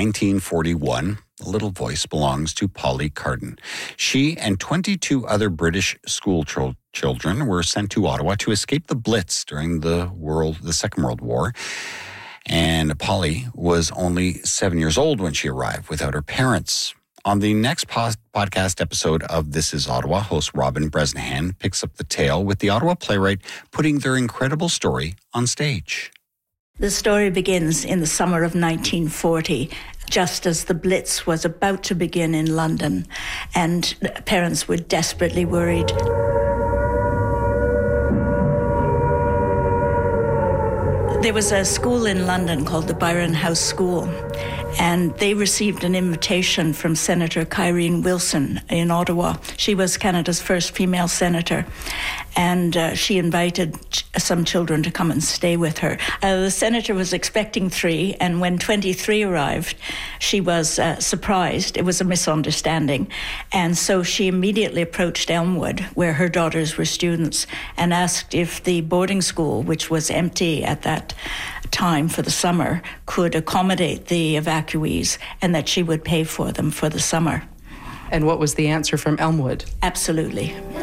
1941, The Little Voice belongs to Polly Carden. She and 22 other British school children were sent to Ottawa to escape the Blitz during the Second World War. And Polly was only 7 years old when she arrived without her parents. On the next podcast episode of This Is Ottawa, host Robin Bresnahan picks up the tale with the Ottawa playwright putting their incredible story on stage. The story begins in the summer of 1940, just as the Blitz was about to begin in London, and parents were desperately worried. There was a school in London called the Byron House School, and they received an invitation from Senator Kyrene Wilson in Ottawa. She was Canada's first female senator, and she invited some children to come and stay with her. The senator was expecting 3, and when 23 arrived, she was surprised. It was a misunderstanding, and so she immediately approached Elmwood, where her daughters were students, and asked if the boarding school, which was empty at that time for the summer, could accommodate the evacuees and that she would pay for them for the summer. And what was the answer from Elmwood? Absolutely.